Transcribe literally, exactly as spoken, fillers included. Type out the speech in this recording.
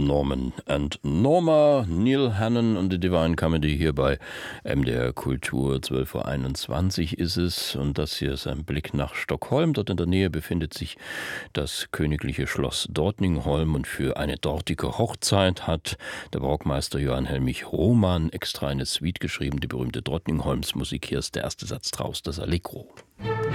Norman and Norma, Neil Hannon und die Divine Comedy hier bei M D R Kultur. zwölf Uhr einundzwanzig ist es und das hier ist ein Blick nach Stockholm. Dort in der Nähe befindet sich das königliche Schloss Drottningholm und für eine dortige Hochzeit hat der Barockmeister Johann Helmich Rohmann extra eine Suite geschrieben, die berühmte Drottningholms-Musik. Hier ist der erste Satz draus, das Allegro.